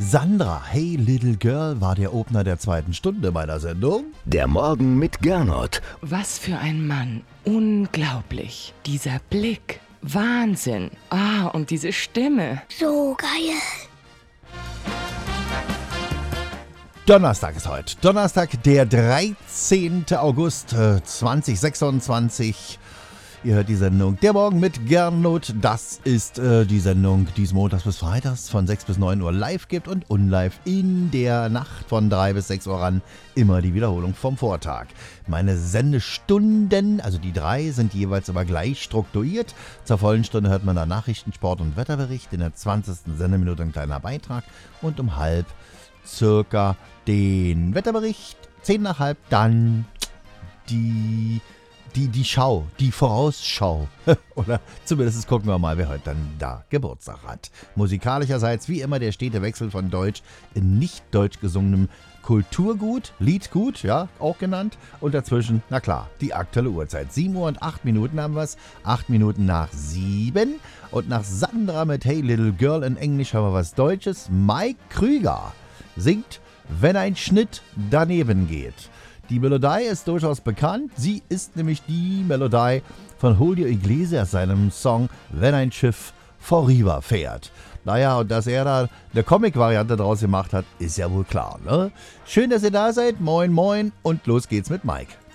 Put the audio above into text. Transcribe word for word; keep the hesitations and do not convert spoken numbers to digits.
Sandra, Hey Little Girl war der Opener der zweiten Stunde meiner Sendung. Der Morgen mit Gernot. Was für ein Mann. Unglaublich. Dieser Blick. Wahnsinn. Ah, und diese Stimme. So geil. Donnerstag ist heute. Donnerstag, der dreizehnten August äh, zweitausendsechsundzwanzig. Ihr hört die Sendung Der Morgen mit Gernot. Das ist äh, die Sendung, die es montags bis freitags von sechs bis neun Uhr live gibt und unlive in der Nacht von drei bis sechs Uhr ran. Immer die Wiederholung vom Vortag. Meine Sendestunden, also die drei, sind jeweils aber gleich strukturiert. Zur vollen Stunde hört man da Nachrichten, Sport und Wetterbericht. In der zwanzigsten Sendeminute ein kleiner Beitrag. Und um halb circa den Wetterbericht. Zehn nach halb dann die... Die, die Schau, die Vorausschau. Oder zumindest gucken wir mal, wer heute dann da Geburtstag hat. Musikalischerseits wie immer der stete Wechsel von Deutsch in nicht deutsch gesungenem Kulturgut, Liedgut, ja, auch genannt. Und dazwischen, na klar, die aktuelle Uhrzeit. sieben Uhr und acht Minuten haben wir es. acht Minuten nach sieben. Und nach Sandra mit Hey Little Girl in Englisch haben wir was Deutsches. Mike Krüger singt Wenn ein Schnitt daneben geht. Die Melodie ist durchaus bekannt. Sie ist nämlich die Melodie von Julio Iglesias, seinem Song Wenn ein Schiff vorüberfährt. Naja, und dass er da eine Comic-Variante draus gemacht hat, ist ja wohl klar, ne? Schön, dass ihr da seid. Moin, moin. Und los geht's mit Mike.